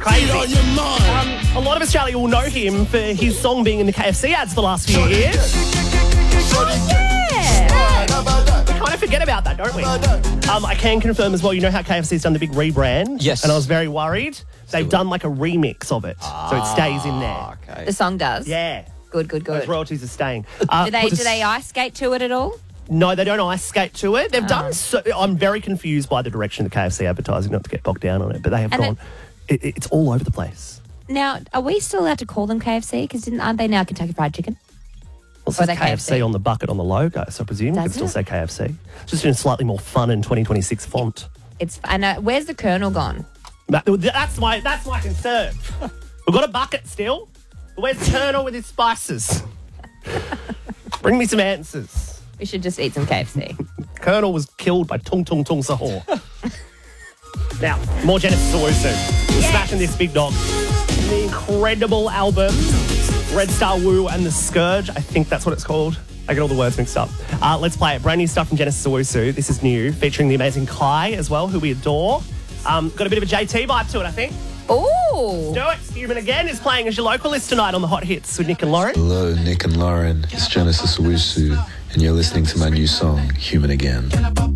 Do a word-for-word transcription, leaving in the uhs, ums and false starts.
crazy. Um, a lot of Australia will know him for his song being in the K F C ads the last few years. Oh, yeah. We kind of forget about that, don't we? Um, I can confirm as well, you know how K F C's done the big rebrand? Yes. And I was very worried. They've done like a remix of it, so it stays in there. Okay. The song does. Yeah. Good, good, Those good. royalties are staying. Uh, Do they put do they ice skate to it at all? No, they don't ice skate to it. They've Oh. done so... I'm very confused by the direction of the K F C advertising, not to get bogged down on it, but they have And gone... It, it's all over the place. Now, are we still allowed to call them K F C? Because aren't they now Kentucky Fried Chicken? Well, it Or says they K F C, K F C on the bucket on the logo, so I presume you Does could still it? say K F C. Just in a slightly more fun and twenty twenty-six font. It's and uh, where's the Colonel gone? That- That's my that's my concern. We've got a bucket still. But where's the Colonel with his spices? Bring me some answers. We should just eat some K F C. Colonel was killed by Tung Tung Tung Sahor. Now, more Genesis Owusu. We're smashing this big dog. The incredible album, Red Star Woo and the Scourge. I think that's what it's called. I get all the words mixed up. Uh, let's play it. Brand new stuff from Genesis Owusu. This is new, featuring the amazing Kai as well, who we adore. Um, got a bit of a J T vibe to it, I think. Ooh. Do it. Human Again is playing as your local list tonight on the Hot Hits with Nick and Lauren. Hello, Nick and Lauren. It's Genesis Owusu, and you're listening to my new song, Human Again.